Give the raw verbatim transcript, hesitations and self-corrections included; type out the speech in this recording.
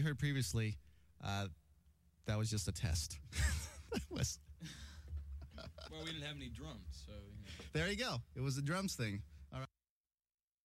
heard previously, uh, that was just a test. That was. Well, we didn't have any drums, so. You know. There you go. It was the drums thing.